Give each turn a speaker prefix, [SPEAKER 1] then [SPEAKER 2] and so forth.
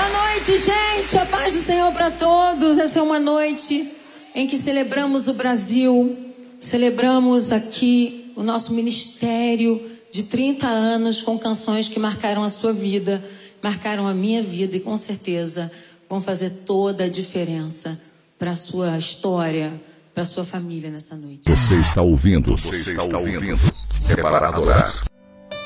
[SPEAKER 1] Boa noite, gente. A paz do Senhor para todos. Essa é uma noite em que celebramos o Brasil, celebramos aqui o nosso ministério de 30 anos com canções que marcaram a sua vida, marcaram a minha vida e com certeza vão fazer toda a diferença para a sua história, para a sua família nessa noite.
[SPEAKER 2] Você está ouvindo. É para adorar.